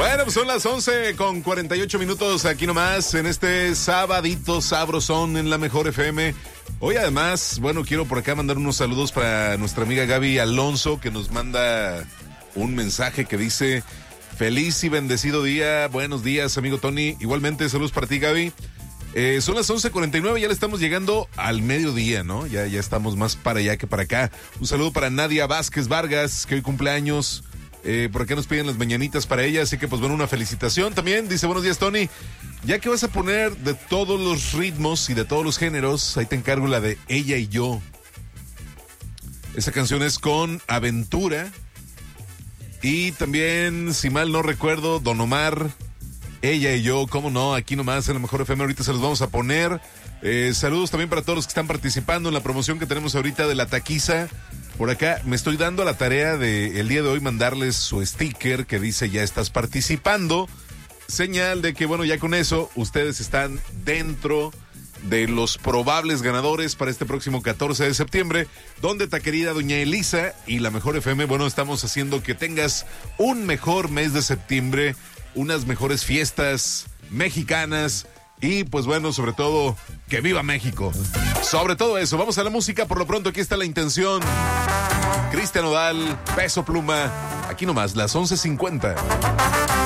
Bueno, pues son las 11:48 aquí nomás, en este sabadito sabrosón en la Mejor FM. Hoy además, bueno, quiero por acá mandar unos saludos para nuestra amiga Gaby Alonso, que nos manda un mensaje que dice: feliz y bendecido día, buenos días, amigo Tony. Igualmente, saludos para ti, Gaby. Son las 11:49, ya le estamos llegando al mediodía, ¿no? Ya estamos más para allá que para acá. Un saludo para Nadia Vázquez Vargas, que hoy cumpleaños. Por acá nos piden las mañanitas para ella, así que pues bueno, una felicitación también. Dice: buenos días, Tony. Ya que vas a poner de todos los ritmos y de todos los géneros, ahí te encargo la de Ella y Yo. Esa canción es con Aventura. Y también, si mal no recuerdo, Don Omar, Ella y Yo, cómo no, aquí nomás en la Mejor FM, ahorita se los vamos a poner. Saludos también para todos los que están participando en la promoción que tenemos ahorita de la taquiza. Por acá me estoy dando la tarea de el día de hoy mandarles su sticker que dice: ya estás participando. Señal de que, bueno, ya con eso ustedes están dentro de los probables ganadores para este próximo 14 de septiembre, donde Taquería Doña Elisa y la Mejor FM, bueno, estamos haciendo que tengas un mejor mes de septiembre, unas mejores fiestas mexicanas y, pues bueno, sobre todo, que viva México. Sobre todo eso, vamos a la música. Por lo pronto, aquí está La Intención, Cristian Nodal, Peso Pluma, aquí nomás, las 11:50.